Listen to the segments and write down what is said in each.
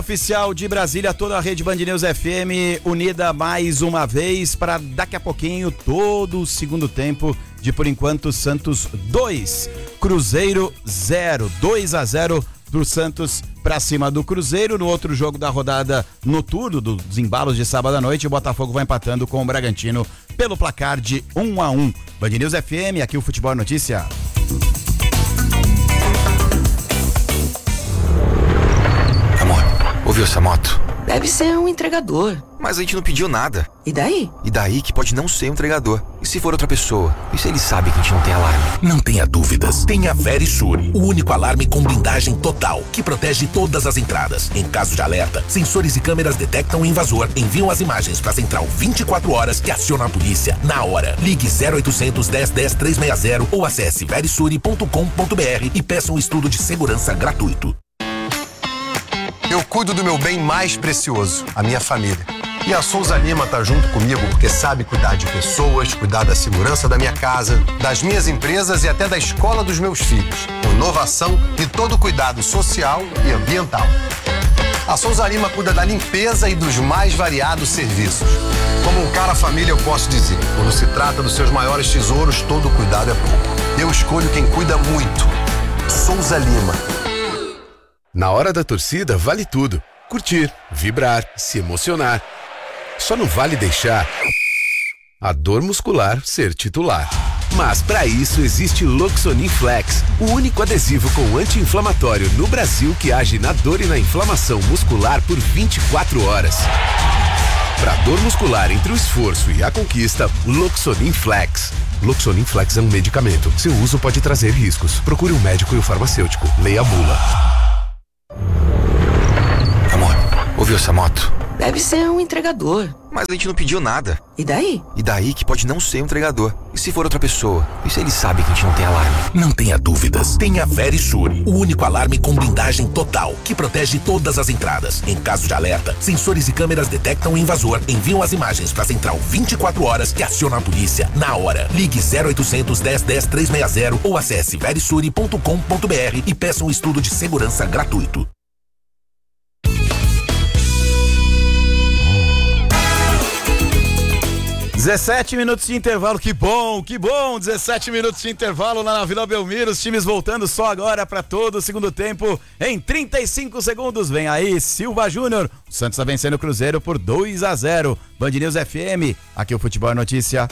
Oficial de Brasília, toda a rede Band News FM unida mais uma vez para daqui a pouquinho todo o segundo tempo de, por enquanto, Santos 2, Cruzeiro 0, 2-0 do Santos para cima do Cruzeiro. No outro jogo da rodada noturno dos embalos de sábado à noite, o Botafogo vai empatando com o Bragantino pelo placar de 1-1. Band News FM, aqui o Futebol Notícia. Ouviu essa moto? Deve ser um entregador. Mas a gente não pediu nada. E daí? E daí que pode não ser um entregador. E se for outra pessoa? E se ele sabe que a gente não tem alarme? Não tenha dúvidas. Tenha Verisure, o único alarme com blindagem total, que protege todas as entradas. Em caso de alerta, sensores e câmeras detectam o invasor, enviam as imagens para a central 24 horas que aciona a polícia na hora. Ligue 0800 1010 360 ou acesse verisure.com.br e peça um estudo de segurança gratuito. Eu cuido do meu bem mais precioso, a minha família. E a Souza Lima tá junto comigo porque sabe cuidar de pessoas, cuidar da segurança da minha casa, das minhas empresas e até da escola dos meus filhos. Com inovação e todo cuidado social e ambiental. A Souza Lima cuida da limpeza e dos mais variados serviços. Como um cara família, eu posso dizer, quando se trata dos seus maiores tesouros, todo cuidado é pouco. Eu escolho quem cuida muito. Souza Lima. Na hora da torcida, vale tudo. Curtir, vibrar, se emocionar. Só não vale deixar a dor muscular ser titular. Mas para isso existe Loxonin Flex, o único adesivo com anti-inflamatório no Brasil que age na dor e na inflamação muscular por 24 horas. Para dor muscular entre o esforço e a conquista, Loxonin Flex. Loxonin Flex é um medicamento. Seu uso pode trazer riscos. Procure um médico e o farmacêutico. Leia a bula. Amor, ouviu essa moto? Deve ser um entregador. Mas a gente não pediu nada. E daí? E daí que pode não ser um entregador. E se for outra pessoa? E se ele sabe que a gente não tem alarme? Não tenha dúvidas. Tenha Verisure, o único alarme com blindagem total, que protege todas as entradas. Em caso de alerta, sensores e câmeras detectam o invasor, enviam as imagens para a central 24 horas que aciona a polícia na hora. Ligue 0800 1010 360 ou acesse verisure.com.br e peça um estudo de segurança gratuito. 17 minutos de intervalo, que bom, 17 minutos de intervalo lá na Vila Belmiro, os times voltando só agora para todo o segundo tempo, em 35 segundos, vem aí Silva Júnior, o Santos está vencendo o Cruzeiro por 2-0, Band News FM, aqui o Futebol é Notícia.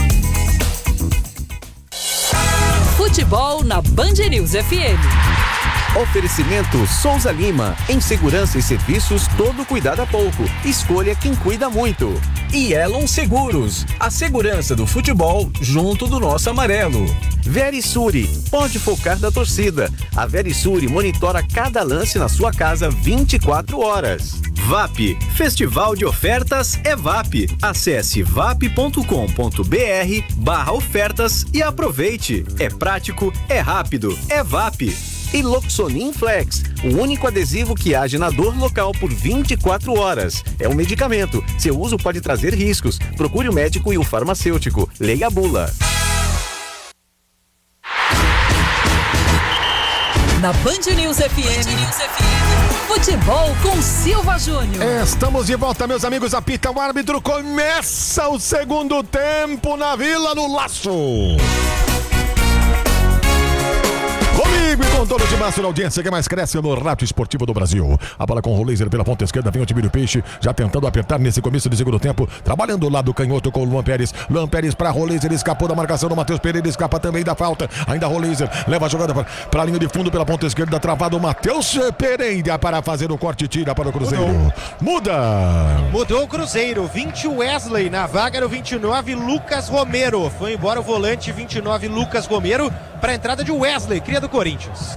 Futebol na Band News FM. Oferecimento Souza Lima. Em segurança e serviços, todo cuidado é pouco. Escolha quem cuida muito. E Elon Seguros. A segurança do futebol junto do nosso amarelo. Verisure. Pode focar da torcida. A Verisure monitora cada lance na sua casa 24 horas. VAP. Festival de Ofertas é VAP. Acesse vap.com.br/ofertas e aproveite. É prático, é rápido, é VAP. E Loxonin Flex, o único adesivo que age na dor local por 24 horas. É um medicamento. Seu uso pode trazer riscos. Procure o médico e o farmacêutico. Leia a bula. Na Band News FM. Futebol com Silva Júnior. Estamos de volta, meus amigos. Apita o árbitro. Começa o segundo tempo na Vila no Laço. Comigo e com todo o timaço na audiência que mais cresce no rádio esportivo do Brasil. A bola com o laser pela ponta esquerda, vem o time do Peixe, já tentando apertar nesse começo de segundo tempo, trabalhando o lado canhoto com o Luan Pérez. Luan Pérez para Rolaser, escapou da marcação do Matheus Pereira, escapa também da falta. Ainda Rolaser, leva a jogada para a linha de fundo pela ponta esquerda, travado o Matheus Pereira para fazer o corte e tira para o Cruzeiro. Mudou o Cruzeiro, 20 Wesley, na vaga no 29 Lucas Romero. Foi embora o volante 29 Lucas Romero para a entrada de Wesley, cria do Corinthians.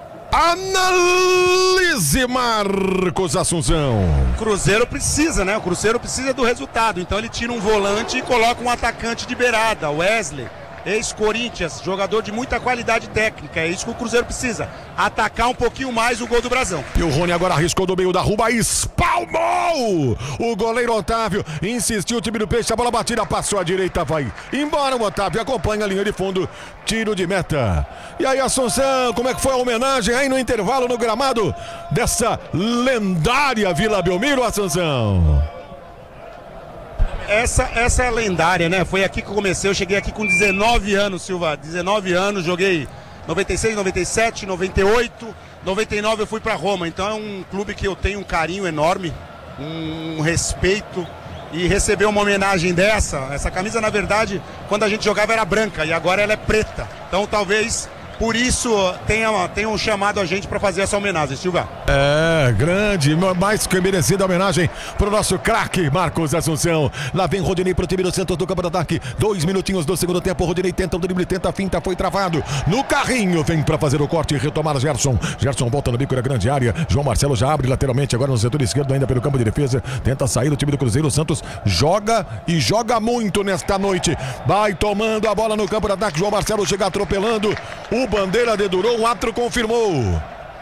Analise Marcos Assunção. O Cruzeiro precisa, do resultado. Então ele tira um volante e coloca um atacante de beirada, Wesley. ex-Corinthians, jogador de muita qualidade técnica. É isso que o Cruzeiro precisa, atacar um pouquinho mais o gol do Brasão. E o Rony agora arriscou do meio da rua, espalmou! O goleiro Otávio insistiu, o time do Peixe, a bola batida, passou à direita, vai embora o Otávio, acompanha a linha de fundo, tiro de meta. E aí, Assunção, como é que foi a homenagem aí no intervalo no gramado dessa lendária Vila Belmiro, Assunção? Essa é lendária, né? Foi aqui que eu comecei, eu cheguei aqui com 19 anos, Silva, 19 anos, joguei 96, 97, 98, 99 eu fui pra Roma, então é um clube que eu tenho um carinho enorme, um respeito, e receber uma homenagem essa camisa, na verdade, quando a gente jogava era branca e agora ela é preta, então talvez por isso tenham chamado a gente para fazer essa homenagem, Silva. É, grande, mais que merecida homenagem pro nosso craque Marcos Assunção. Lá vem Rodinei pro time do centro do campo de ataque. 2 minutinhos do segundo tempo. Rodinei tenta o drible, tenta a finta, foi travado. No carrinho, vem para fazer o corte e retomar Gerson. Gerson volta no bico da grande área. João Marcelo já abre lateralmente agora no setor esquerdo, ainda pelo campo de defesa. Tenta sair do time do Cruzeiro. Santos joga e joga muito nesta noite. Vai tomando a bola no campo de ataque. João Marcelo chega atropelando. O bandeira dedurou, o árbitro confirmou.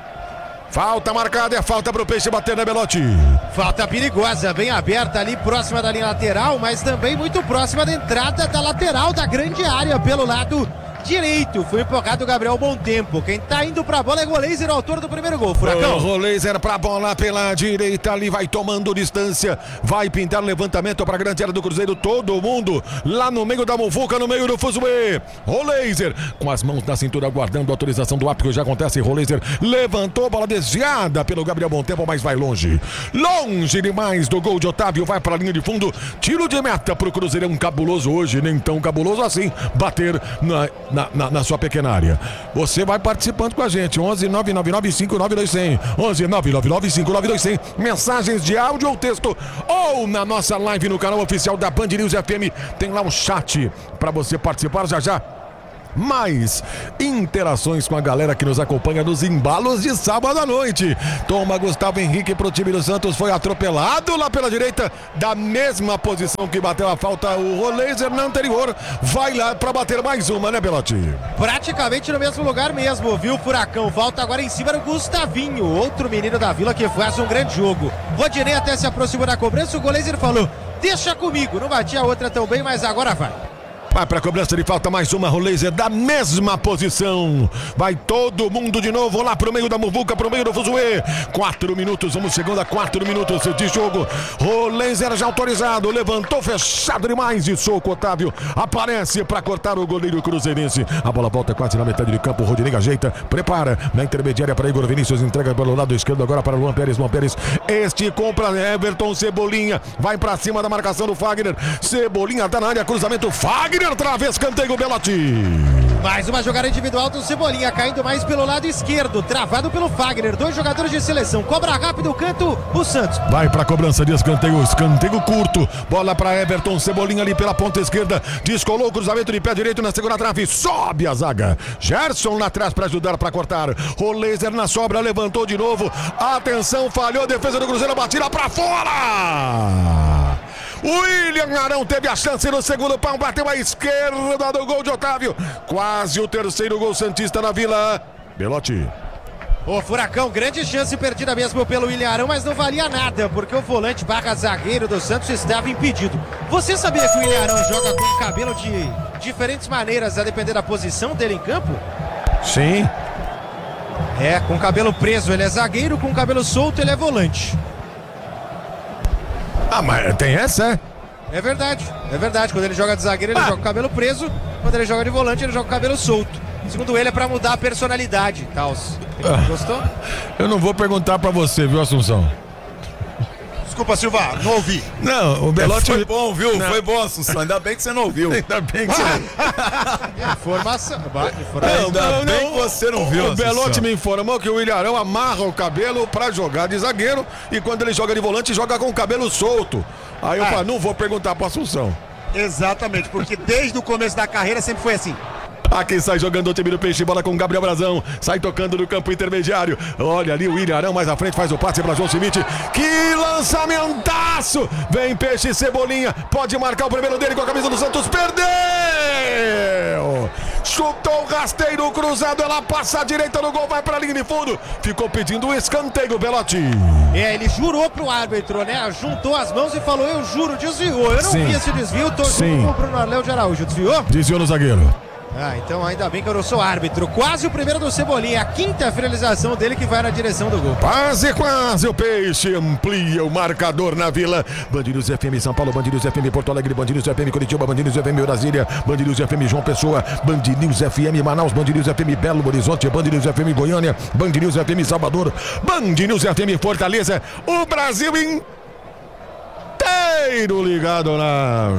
Falta marcada, é falta pro Peixe bater, né, Belotti? Falta perigosa, bem aberta ali, próxima da linha lateral, mas também muito próxima da entrada da lateral da grande área, pelo lado direito. Foi empurrado o Gabriel Bom Tempo. Quem tá indo pra bola é Roleiser, o autor do primeiro gol. Furacão. Roleiser pra bola pela direita ali, vai tomando distância, vai pintar levantamento pra grande área do Cruzeiro. Todo mundo lá no meio da muvuca, no meio do fuzuê. Roleiser com as mãos na cintura, aguardando a autorização do árbitro, que já acontece. Roleiser levantou, bola desviada pelo Gabriel Bom Tempo, mas vai longe. Longe demais do gol de Otávio, vai pra linha de fundo. Tiro de meta pro Cruzeiro, é um cabuloso hoje, nem tão cabuloso assim, bater na sua pequena área. Você vai participando com a gente. 11 999 592100. 11 999 592100. Mensagens de áudio ou texto, ou na nossa live no canal oficial da Band News FM. Tem lá um chat para você participar já. Mais interações com a galera que nos acompanha nos embalos de sábado à noite. Toma Gustavo Henrique pro time do Santos, foi atropelado lá pela direita, da mesma posição que bateu a falta o Roleiser na anterior. Vai lá pra bater mais uma, né, Belotti? Praticamente no mesmo lugar mesmo, viu, Furacão? Volta agora em cima do Gustavinho, outro menino da Vila que faz um grande jogo. Rodinei até se aproximou da cobrança, o Roleiser falou: deixa comigo, não batia a outra tão bem, mas agora vai. Vai pra cobrança de falta, mais uma, Roleiser da mesma posição. Vai todo mundo de novo lá pro meio da muvuca, pro meio do fuzuê. 4 minutos, vamos chegando a 4 minutos de jogo. Roleiser já autorizado, levantou, fechado demais de soco. Otávio aparece pra cortar o goleiro cruzeirense. A bola volta quase na metade de campo. Rodinei ajeita, prepara na intermediária para Igor Vinícius, entrega pelo lado esquerdo agora para Luan Pérez. Luan Pérez esticou pra Everton Cebolinha, vai pra cima da marcação do Fagner. Cebolinha tá na área, cruzamento, Fagner. Outra vez, canteio, Belotti. Mais uma jogada individual do Cebolinha, caindo mais pelo lado esquerdo, travado pelo Fagner. 2 jogadores de seleção, cobra rápido o canto, o Santos. Vai pra cobrança de escanteio, escanteio curto. Bola pra Everton Cebolinha ali pela ponta esquerda. Descolou o cruzamento de pé direito na segunda trave. Sobe a zaga. Gerson lá atrás pra ajudar pra cortar. Roleiser na sobra, levantou de novo. Atenção, falhou a defesa do Cruzeiro, batida pra fora. William Arão teve a chance no segundo pau, bateu à esquerda do gol de Otávio. Quase o terceiro gol santista na Vila. Belotti. O Furacão, grande chance perdida mesmo pelo William Arão, mas não valia nada, porque o volante barra zagueiro do Santos estava impedido. Você sabia que o William Arão joga com o cabelo de diferentes maneiras, a depender da posição dele em campo? Sim. É, com o cabelo preso ele é zagueiro, com o cabelo solto ele é volante. Ah, mas tem essa, é? É verdade. Quando ele joga de zagueiro, ele joga com o cabelo preso. Quando ele joga de volante, ele joga com o cabelo solto. Segundo ele, é pra mudar a personalidade. Gostou? Eu não vou perguntar pra você, viu, Assunção? Desculpa, Silva, não ouvi. Não, o Belotti... Foi bom, viu? Não. Foi bom, Assunção. Ainda bem que você não ouviu. Ainda bem que você... Informação. Ainda bem que você não viu, O Belotti me informou que o William Arão amarra o cabelo pra jogar de zagueiro e quando ele joga de volante, joga com o cabelo solto. Aí eu falo, não vou perguntar pra Assunção. Exatamente, porque desde o começo da carreira sempre foi assim. Aqui sai jogando o time do Peixe, bola com Gabriel Brazão, sai tocando no campo intermediário. Olha ali o Ilharão mais à frente, faz o passe para João Schmidt. Que lançamentaço! Vem Peixe, Cebolinha, pode marcar o primeiro dele com a camisa do Santos, perdeu! Chutou rasteiro cruzado, ela passa à direita no gol, vai para a linha de fundo. Ficou pedindo um escanteio, Belotti. Ele jurou pro árbitro, né? Juntou as mãos e falou, eu juro, desviou. Eu não vi esse desvio, tô junto com o Bruno Arleu de Araújo. Desviou? Desviou no zagueiro. Então ainda bem que eu não sou árbitro. Quase o primeiro do Cebolinha, a quinta finalização dele que vai na direção do gol. Quase o Peixe amplia o marcador na Vila. Band News FM São Paulo, Band News FM Porto Alegre, Band News FM Curitiba, Band News FM Brasília, Band News FM João Pessoa, Band News FM Manaus, Band News FM Belo Horizonte, Band News FM Goiânia, Band News FM Salvador, Band News FM Fortaleza. O Brasil inteiro ligado na...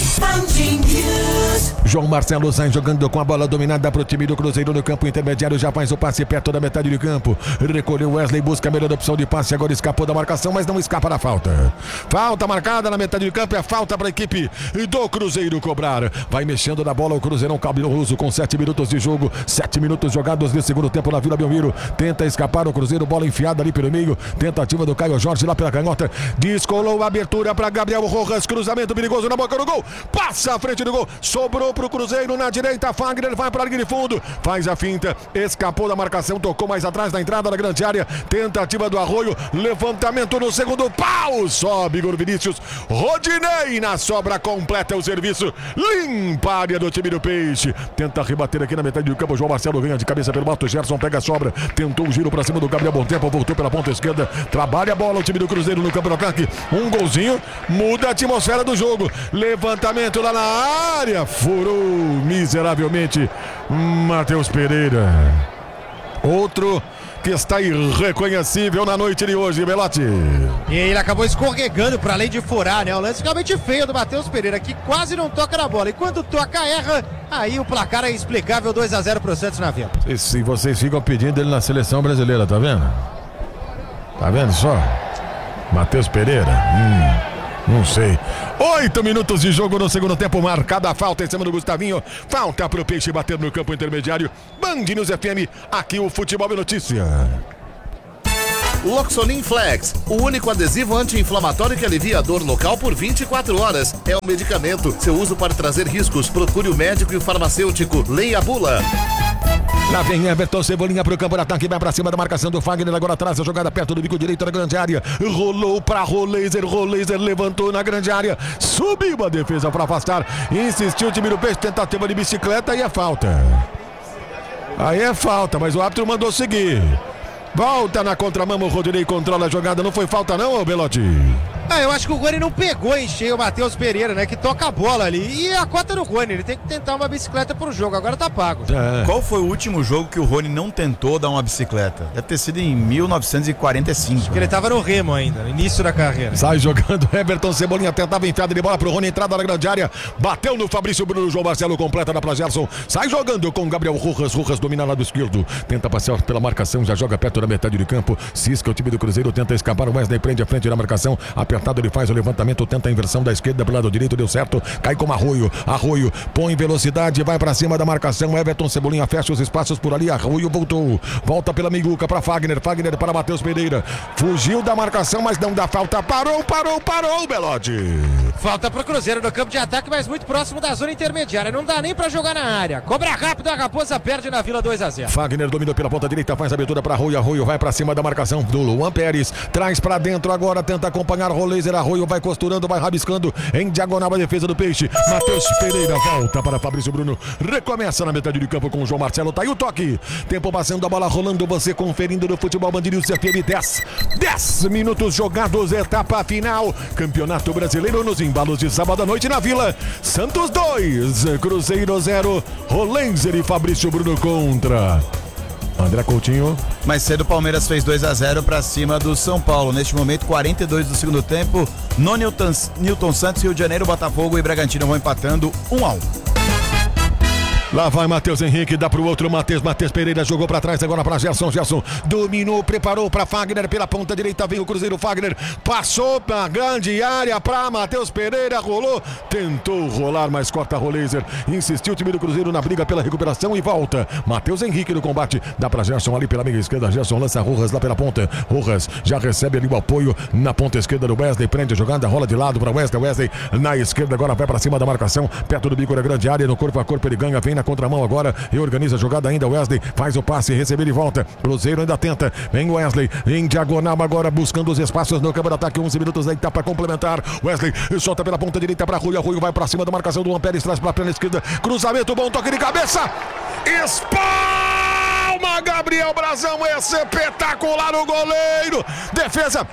João Marcelo sai jogando com a bola dominada para o time do Cruzeiro no campo intermediário, já faz o passe perto da metade do campo, recolheu Wesley, busca a melhor opção de passe, agora escapou da marcação, mas não escapa da falta. Falta marcada na metade do campo, é falta para a equipe do Cruzeiro cobrar. Vai mexendo na bola o Cruzeirão cabuloso com 7 minutos de jogo, 7 minutos jogados de segundo tempo na Vila Belmiro. Tenta escapar o Cruzeiro, bola enfiada ali pelo meio, tentativa do Caio Jorge lá pela canhota, descolou a abertura para Gabriel Rojas, cruzamento perigoso na boca do gol, passa à frente do gol, sobrou pro Cruzeiro na direita, Fagner vai para a linha de fundo, faz a finta, escapou da marcação, tocou mais atrás na entrada da grande área, tentativa do Arroio, levantamento no segundo pau, sobe Igor Vinícius, Rodinei na sobra, completa o serviço, limpa a área do time do Peixe, tenta rebater aqui na metade do campo, João Marcelo ganha de cabeça pelo Mato, Gerson pega a sobra, tentou o giro para cima do Gabriel Bontempo, voltou pela ponta esquerda, trabalha a bola o time do Cruzeiro no campo do ataque, um golzinho, muda a atmosfera do jogo, levantamento lá na área, furou miseravelmente Matheus Pereira. Outro que está irreconhecível na noite de hoje, Belotti. E ele acabou escorregando para além de furar, né? O lance realmente feio do Matheus Pereira, que quase não toca na bola. E quando toca, erra. Aí o placar é explicável, 2-0 pro Santos na Vila. Se vocês ficam pedindo ele na seleção brasileira, tá vendo? Tá vendo só? Matheus Pereira. Não sei. 8 minutos de jogo no segundo tempo, marcada a falta em cima do Gustavinho. Falta pro Peixe bater no campo intermediário. Band News FM, aqui o Futebol é Notícia. Loxonin Flex, o único adesivo anti-inflamatório que alivia a dor local por 24 horas. É um medicamento. Seu uso pode trazer riscos. Procure o médico e o farmacêutico. Leia a bula. Lá vem Everton Cebolinha pro campo de ataque, vai pra cima da marcação do Fagner, agora atrás a jogada perto do bico direito da grande área, rolou pra Roleiser levantou na grande área, subiu a defesa pra afastar, insistiu o time do Peixe, tentativa de bicicleta, aí é falta, mas o árbitro mandou seguir. Volta na contramão, o Rodinei controla a jogada, não foi falta não, ô Belotti? Eu acho que o Rony não pegou em cheio o Matheus Pereira, né? Que toca a bola ali. E a cota do Rony, ele tem que tentar uma bicicleta pro jogo, agora tá pago. Qual foi o último jogo que o Rony não tentou dar uma bicicleta? Deve ter sido em 1945. Acho que ele tava no Remo ainda, no início da carreira. Sai jogando, Everton Cebolinha tentava enfiada de bola pro Rony, entrada na grande área, bateu no Fabrício Bruno, João Marcelo completa na pra Gerson, sai jogando com Gabriel Rojas domina lado esquerdo, tenta passar pela marcação, já joga perto da metade do campo, cisca o time do Cruzeiro, tenta escapar, o Wesley prende a frente da marcação, apertado ele faz o levantamento, tenta a inversão da esquerda pro lado direito, deu certo, cai como Arroio, põe velocidade, vai pra cima da marcação, Everton Cebolinha fecha os espaços por ali, Arroio volta pela meiguca pra Fagner para Matheus Pereira, fugiu da marcação, mas não dá falta, parou, Belotti. Falta pro Cruzeiro no campo de ataque, mas muito próximo da zona intermediária, não dá nem pra jogar na área, cobra rápido, a Raposa perde na Vila, 2-0. Fagner dominou pela ponta direita, faz a abertura pra Arroio vai pra cima da marcação do Luan Pérez, traz pra dentro agora, tenta acompanhar o Roleiser, Arroio vai costurando, vai rabiscando em diagonal a defesa do Peixe, Matheus Pereira volta para Fabrício Bruno, recomeça na metade do campo com o João Marcelo, tá aí o toque, tempo passando, a bola rolando, você conferindo no Futebol Band News FM, 10 minutos jogados, etapa final, Campeonato Brasileiro nos embalos de sábado à noite na Vila, Santos 2, Cruzeiro 0, Roleiser e Fabrício Bruno contra André Coutinho. Mais cedo o Palmeiras fez 2-0 para cima do São Paulo. Neste momento, 42 do segundo tempo. No Newton Santos, Rio de Janeiro, Botafogo e Bragantino vão empatando 1-1. Lá vai Matheus Henrique, dá pro outro Matheus Pereira, jogou pra trás, agora pra Gerson dominou, preparou pra Fagner, pela ponta direita vem o Cruzeiro, Fagner passou pra grande área pra Matheus Pereira, rolou, tentou rolar, mas corta Roleiser, insistiu o time do Cruzeiro na briga pela recuperação e volta, Matheus Henrique no combate, dá pra Gerson ali pela meia esquerda, Gerson lança Rojas lá pela ponta, Rojas já recebe ali o apoio na ponta esquerda do Wesley, prende a jogada, rola de lado pra Wesley na esquerda, agora vai pra cima da marcação, perto do bico da grande área, no corpo a corpo ele ganha, vem na contramão agora, reorganiza a jogada ainda, Wesley faz o passe, recebe de volta, Cruzeiro ainda tenta, vem Wesley, em diagonal agora, buscando os espaços no campo de ataque, 11 minutos aí, tá pra complementar, Wesley solta pela ponta direita pra Rui, Arroio vai pra cima da marcação do Ampérez, traz pra perna esquerda, cruzamento, bom toque de cabeça, espalma Gabriel Brazão, espetacular o goleiro, defesa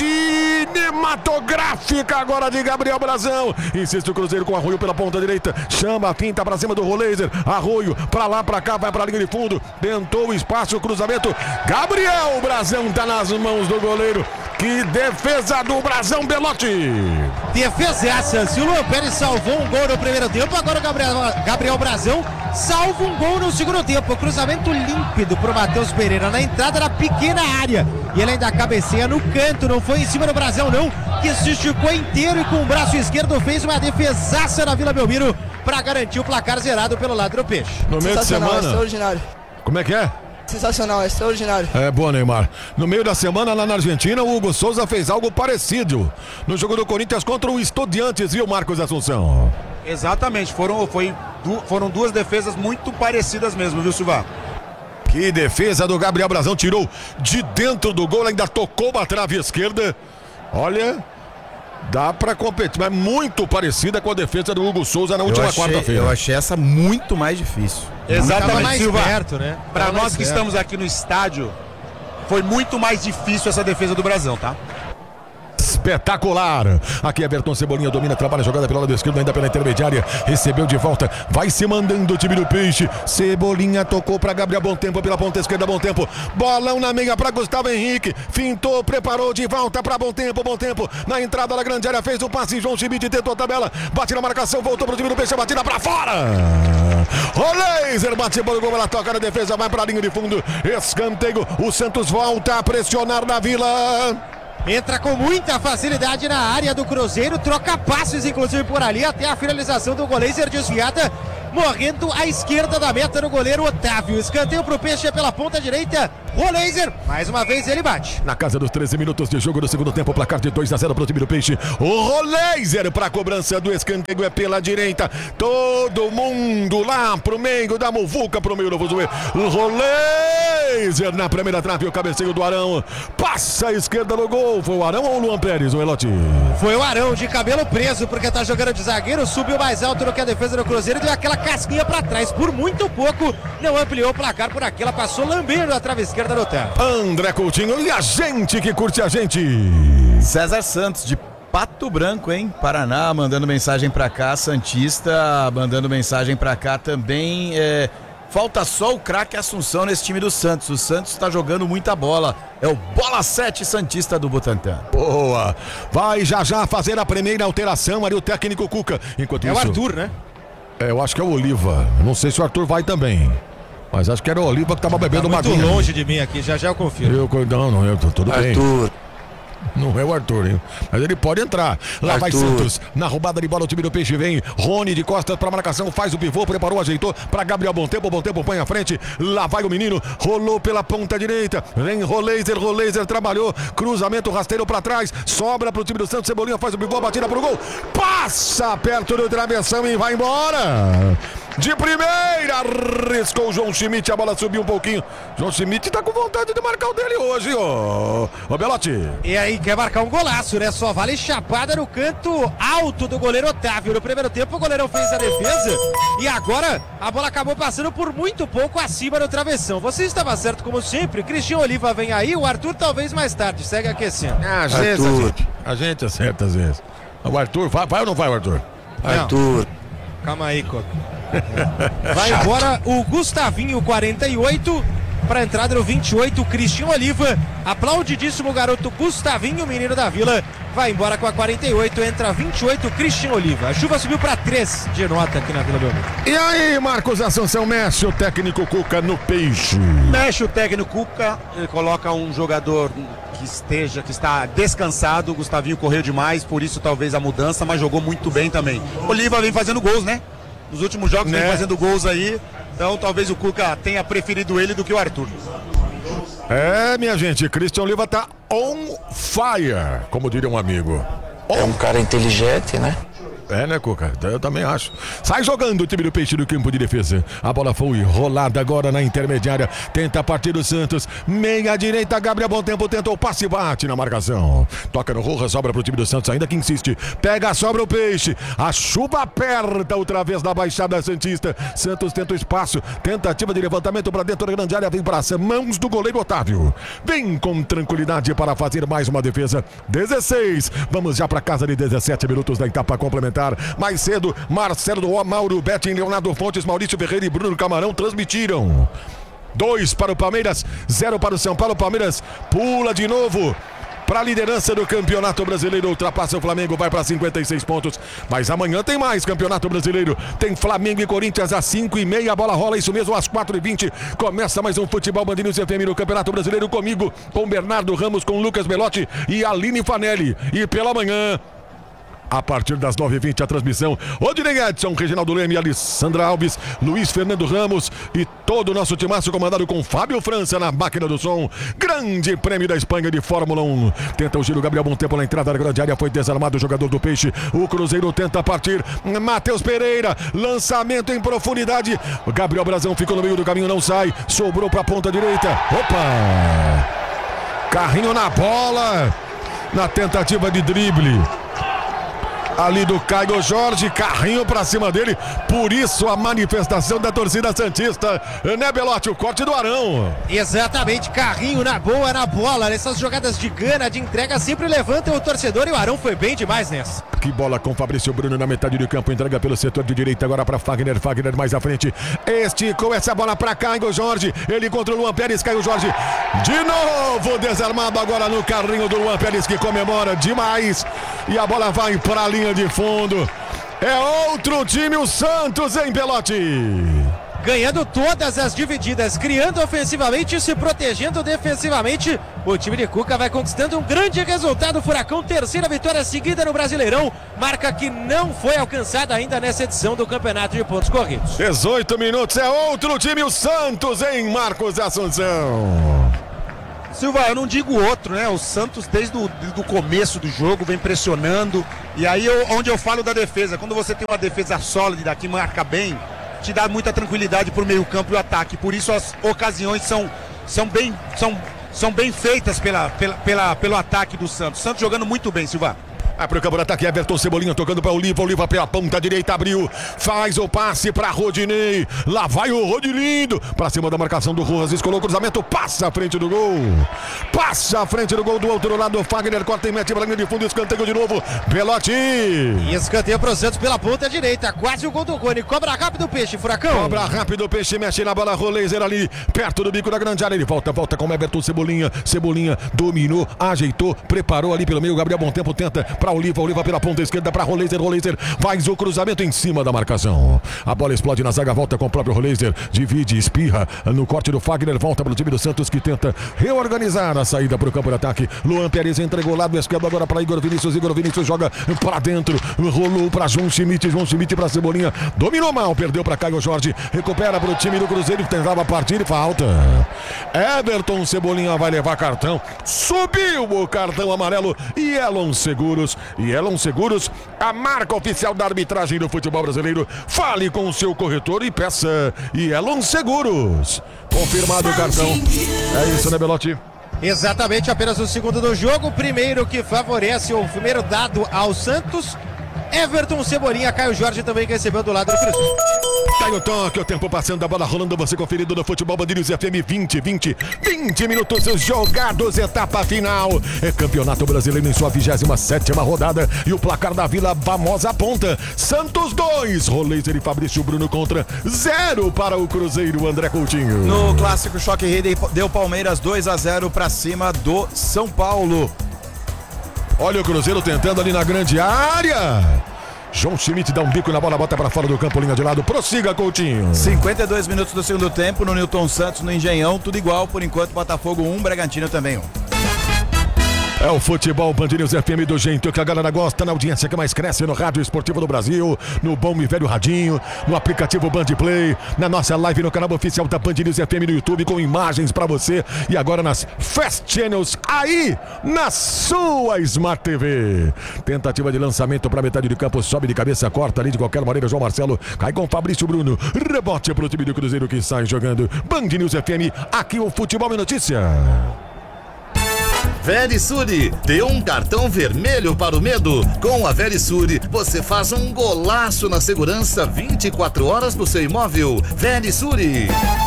cinematográfica agora de Gabriel Brazão, insiste o Cruzeiro com Arroio pela ponta direita, chama a finta pra cima do Roleiser, Arroio pra lá, pra cá, vai pra linha de fundo, tentou o espaço, o cruzamento, Gabriel Brazão tá nas mãos do goleiro, que defesa do Brazão, Belotti. Defesaça, se o Luan Pérez salvou um gol no primeiro tempo, agora o Gabriel Brazão salva um gol no segundo tempo, cruzamento límpido pro Matheus Pereira na entrada da pequena área, e ele ainda cabeceia no canto, não foi em cima do Brazão não, que se esticou inteiro e com o braço esquerdo fez uma defesaça na Vila Belmiro para garantir o placar zerado pelo lado do Peixe. No meio de semana, extraordinário. como é que é? Sensacional, extraordinário. É bom, Neymar. No meio da semana lá na Argentina, o Hugo Souza fez algo parecido no jogo do Corinthians contra o Estudiantes, viu, Marcos Assunção? Exatamente, foram duas defesas muito parecidas mesmo, viu, Silva? Que defesa do Gabriel Brazão, tirou de dentro do gol, ainda tocou a trave esquerda. Olha, dá pra competir, mas muito parecida com a defesa do Hugo Souza na última quarta-feira. Eu achei essa muito mais difícil. Exatamente, mais Silva. perto, né? Pra nós que estamos aqui no estádio, foi muito mais difícil essa defesa do Brazão, tá? Espetacular. Aqui Everton Cebolinha domina, trabalha a jogada pelo lado esquerdo, ainda pela intermediária, recebeu de volta, vai se mandando o time do Peixe. Cebolinha tocou para Gabriel, bom tempo pela ponta esquerda, bom tempo, bolão na meia para Gustavo Henrique, fintou, preparou de volta para bom tempo, na entrada da grande área, fez o passe, João Schmidt tentou a tabela, bate na marcação, voltou pro time do Peixe, batida para fora. Roleiser bate para o gol, ela toca na defesa, vai para a linha de fundo, escanteio, o Santos volta a pressionar na Vila. Entra com muita facilidade na área do Cruzeiro, troca passes inclusive por ali, até a finalização do Roleiser desviada, morrendo à esquerda da meta do goleiro Otávio. Escanteio pro Peixe pela ponta direita, Roleiser, mais uma vez ele bate. Na casa dos 13 minutos de jogo do segundo tempo, placar de 2-0 pro time do Peixe. O Roleiser pra cobrança do escanteio é pela direita. Todo mundo lá pro meio da muvuca, pro meio do Vozuê. O Roleiser na primeira trave, o cabeceio do Arão. Passa a esquerda no gol. Foi o Arão ou o Luan Pérez, o Elote? Foi o Arão, de cabelo preso, porque tá jogando de zagueiro, subiu mais alto do que a defesa do Cruzeiro e deu aquela casquinha pra trás. Por muito pouco, não ampliou o placar por aqui. Ela passou lambendo a trave esquerda do Otávio. André Coutinho e a gente que curte a gente. César Santos, de Pato Branco, hein? Paraná, mandando mensagem pra cá. Santista, mandando mensagem pra cá também. Falta só o craque Assunção nesse time do Santos. O Santos tá jogando muita bola. É o Bola 7 Santista do Butantã. Boa! Vai já fazer a primeira alteração ali o técnico Cuca. Enquanto é isso, o Arthur, né? Eu acho que é o Oliva. Não sei se o Arthur vai também. Mas acho que era o Oliva que tava bebendo uma aguinha. Muito longe de mim aqui, já eu confiro. Não, tudo bem. Arthur. Não é o Arthur, hein? Mas ele pode entrar. Lá vai Santos. Na roubada de bola o time do Peixe vem. Rony de costas para marcação. Faz o pivô, preparou, ajeitou para Gabriel. Bom tempo, põe à frente. Lá vai o menino. Rolou pela ponta direita. Vem Roleiser trabalhou. Cruzamento rasteiro para trás. Sobra pro time do Santos. Cebolinha faz o pivô, batida pro gol. Passa perto do travessão e vai embora. De primeira, arriscou o João Schmidt, a bola subiu um pouquinho. João Schmidt tá com vontade de marcar o dele hoje, ô Belotti. E aí, quer marcar um golaço, né? Só vale chapada no canto alto do goleiro Otávio. No primeiro tempo, o goleirão fez a defesa e agora a bola acabou passando por muito pouco acima do travessão. Você estava certo como sempre. Cristian Oliva vem aí, o Arthur talvez mais tarde. Segue aquecendo. Às vezes a gente acerta, às vezes. O Arthur, vai ou não vai, o Arthur? Arthur. Calma aí, Coco. Vai embora o Gustavinho, 48. para a entrada do 28, Cristiano Oliva. Aplaudidíssimo o garoto Gustavinho, menino da Vila. Vai embora com a 48, entra 28, Cristiano Oliva. A chuva subiu para 3 de nota aqui na Vila Belmiro. E aí, Marcos Assunção, mexe o técnico Cuca no peixe. Mexe o técnico Cuca, ele coloca um jogador que está descansado. O Gustavinho correu demais, por isso talvez a mudança, mas jogou muito bem também. Oliva vem fazendo gols, né? Nos últimos jogos vem fazendo gols aí, então talvez o Cuca tenha preferido ele do que o Arthur. Minha gente, Cristiano Oliva tá on fire, como diria um amigo. É um cara inteligente, né? Né, Cuca? Eu também acho. Sai jogando o time do Peixe do campo de defesa. A bola foi rolada agora na intermediária. Tenta partir do Santos. Meia direita, Gabriel Bom Tempo tentou o passe e bate na marcação. Toca no Rojas, sobra pro time do Santos, ainda que insiste. Pega, sobra o Peixe. A chuva aperta outra vez na Baixada Santista. Santos tenta o espaço. Tentativa de levantamento para dentro da grande área. Vem para mãos do goleiro Otávio. Vem com tranquilidade para fazer mais uma defesa. 16. Vamos já para casa de 17 minutos da etapa complementar. Mais cedo, Marcelo do Mauro, Betim, Leonardo Fontes, Maurício Ferreira e Bruno Camarão transmitiram. 2 para o Palmeiras, 0 para o São Paulo. Palmeiras pula de novo para a liderança do Campeonato Brasileiro, ultrapassa o Flamengo, vai para 56 pontos. Mas amanhã tem mais Campeonato Brasileiro. Tem Flamengo e Corinthians às 5h30, a bola rola, isso mesmo, às 4h20. Começa mais um Futebol Band News FM no Campeonato Brasileiro, comigo, com Bernardo Ramos, com Lucas Belotti e Aline Fanelli. E pela manhã, a partir das 9h20, a transmissão. Odinei Edson, Reginaldo Leme, Alessandra Alves, Luiz Fernando Ramos e todo o nosso timaço comandado com Fábio França na máquina do som. Grande Prêmio da Espanha de Fórmula 1. Tenta o giro, Gabriel Bom Tempo na entrada da grande área. Foi desarmado o jogador do Peixe. O Cruzeiro tenta partir. Matheus Pereira, lançamento em profundidade. O Gabriel Brazão ficou no meio do caminho, não sai. Sobrou para a ponta direita. Opa! Carrinho na bola. Na tentativa de drible ali do Caio Jorge, carrinho pra cima dele, por isso a manifestação da torcida santista, né, Belotti? O corte do Arão. Exatamente, carrinho na boa, na bola, nessas jogadas de gana, de entrega, sempre levantam o torcedor e o Arão foi bem demais nessa. Que bola com Fabrício Bruno na metade do campo, entrega pelo setor de direita agora pra Fagner mais à frente, esticou essa bola pra Caio Jorge, ele contra o Luan Pérez, Caio Jorge, de novo desarmado agora no carrinho do Luan Pérez, que comemora demais, e a bola vai pra linha de fundo. É outro time, o Santos, hein, Belotti? Ganhando todas as divididas, criando ofensivamente e se protegendo defensivamente. O time de Cuca vai conquistando um grande resultado. Furacão, terceira vitória seguida no Brasileirão, marca que não foi alcançada ainda nessa edição do Campeonato de Pontos Corridos. 18 minutos, é outro time, o Santos, hein, Marcos Assunção? Silva, eu não digo outro, né? O Santos desde o começo do jogo vem pressionando. E aí onde eu falo da defesa, quando você tem uma defesa sólida que marca bem, te dá muita tranquilidade pro meio campo e o ataque. Por isso as ocasiões são bem feitas pelo ataque do Santos. Santos jogando muito bem, Silva. Vai pro campo de ataque, Everton Cebolinha tocando para Oliva pela ponta direita, abriu, faz o passe para Rodinei, lá vai o Rodilindo, para cima da marcação do Rojas, escolou o cruzamento, passa à frente do gol do outro lado, Fagner corta e mete pra linha de fundo, escanteio de novo, Belotti. E escanteio pro Santos pela ponta direita, quase o gol do Rony, cobra rápido o Peixe, Furacão. Cobra rápido o Peixe, mexe na bola, Roleiser ali, perto do bico da grande área, ele volta com o Everton Cebolinha, dominou, ajeitou, preparou ali pelo meio, Gabriel Bom Tempo tenta para Oliva pela ponta esquerda para Roleiser faz o cruzamento em cima da marcação. A bola explode na zaga, volta com o próprio Roleiser, divide, espirra no corte do Fagner, volta para o time do Santos que tenta reorganizar a saída para o campo de ataque. Luan Pérez entregou lado esquerdo agora para Igor Vinícius joga para dentro, rolou para João Schmidt para Cebolinha, dominou mal, perdeu para Caio Jorge, recupera para o time do Cruzeiro, tentava partir e falta. Everton Cebolinha vai levar cartão, subiu o cartão amarelo e Elon Seguros, a marca oficial da arbitragem do futebol brasileiro. Fale com o seu corretor e peça Elon Seguros. Confirmado o cartão. É isso, né, Belotti? Exatamente, apenas o segundo do jogo. O primeiro que favorece, o primeiro dado ao Santos. Everton, Cebolinha, Caio Jorge também que recebeu do lado do Cruzeiro. Tá aí o toque, o tempo passando, a bola rolando, você conferido no Futebol Band News FM 20 minutos jogados, etapa final. É Campeonato Brasileiro em sua 27ª rodada e o placar da Vila Famosa aponta. Santos 2, Roleiser e Fabrício Bruno contra 0 para o Cruzeiro, André Coutinho. No clássico Choque Rei deu Palmeiras 2-0 para cima do São Paulo. Olha o Cruzeiro tentando ali na grande área. João Schmidt dá um bico na bola, bota pra fora do campo, linha de lado, prossiga, Coutinho. 52 minutos do segundo tempo no Newton Santos, no Engenhão, tudo igual, por enquanto, Botafogo 1, Bragantino também 1. É o Futebol Band News FM do jeito que a galera gosta, na audiência que mais cresce no Rádio Esportivo do Brasil, no bom e velho radinho, no aplicativo Band Play, na nossa live no canal oficial da Band News FM no YouTube, com imagens pra você e agora nas Fast Channels aí na sua Smart TV. Tentativa de lançamento pra metade de campo, sobe de cabeça, corta ali de qualquer maneira, João Marcelo cai com Fabrício Bruno, rebote pro time do Cruzeiro que sai jogando. Band News FM, aqui o Futebol e Notícia. Verisure, dê um cartão vermelho para o medo. Com a Verisure, você faz um golaço na segurança 24 horas no seu imóvel. Verisure.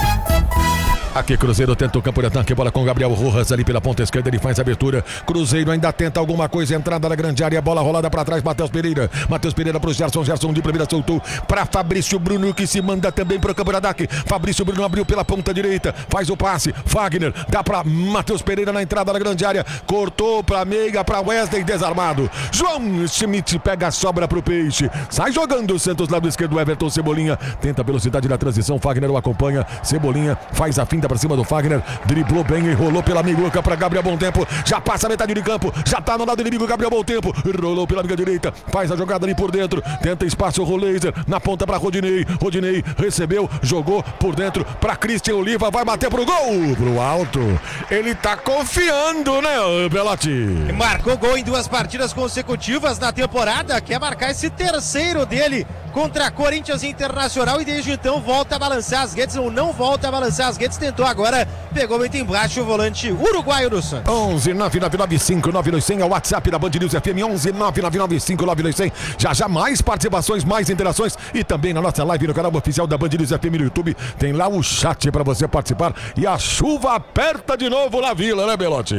Aqui Cruzeiro tenta o campo de ataque, bola com Gabriel Rojas ali pela ponta esquerda, ele faz a abertura. Cruzeiro ainda tenta alguma coisa, entrada na grande área, bola rolada para trás, Matheus Pereira pro Gerson de primeira soltou para Fabrício Bruno que se manda também para o campo de ataque. Fabrício Bruno abriu pela ponta direita, faz o passe, Fagner dá para Matheus Pereira na entrada na grande área, cortou para Meiga, para Wesley, desarmado. João Schmidt pega a sobra pro Peixe, sai jogando o Santos lado esquerdo, Everton, Cebolinha tenta velocidade na transição, Fagner o acompanha, Cebolinha faz a finta pra cima do Fagner, driblou bem e rolou pela meiuca pra Gabriel Bom Tempo, já passa a metade de campo, já tá no lado inimigo, Gabriel Bom Tempo, rolou pela amiga direita, faz a jogada ali por dentro, tenta espaço o Roleiser, na ponta pra Rodinei, recebeu, jogou por dentro pra Christian Oliva, vai bater pro gol, pro alto, ele tá confiando, né, Belotti? Marcou gol em 2 partidas consecutivas na temporada, quer marcar esse terceiro dele contra Corinthians Internacional e desde então volta a balançar as redes, ou não volta a balançar as redes, tentou agora, pegou muito embaixo o volante uruguaio do Santos. 11-999-5-921 é o WhatsApp da Band News FM, 11-999-5-921. Já mais participações, mais interações e também na nossa live no canal oficial da Band News FM no YouTube, tem lá o chat pra você participar e a chuva aperta de novo na Vila, né, Belotti?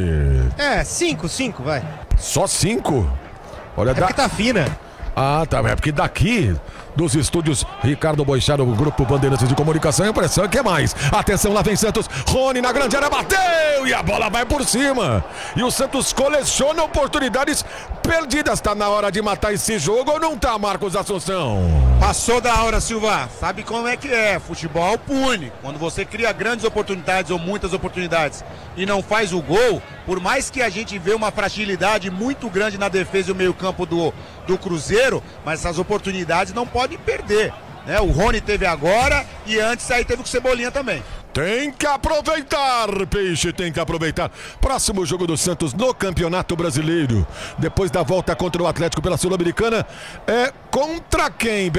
5, vai. Só 5? Olha, porque tá fina. Ah, tá, é porque daqui dos estúdios Ricardo Boixá, o Grupo Bandeirantes de Comunicação, a impressão é que é mais. Atenção, lá vem Santos, Rony na grande área, bateu e a bola vai por cima. E o Santos coleciona oportunidades perdidas. Tá na hora de matar esse jogo ou não tá, Marcos Assunção? Passou da hora, Silva. Sabe como é que é? Futebol pune. Quando você cria grandes oportunidades ou muitas oportunidades e não faz o gol, por mais que a gente vê uma fragilidade muito grande na defesa e o meio-campo do Cruzeiro, mas essas oportunidades não podem perder, né? O Rony teve agora e antes aí teve o Cebolinha também. Tem que aproveitar, Peixe, tem que aproveitar. Próximo jogo do Santos no Campeonato Brasileiro, depois da volta contra o Atlético pela Sul-Americana, é contra quem?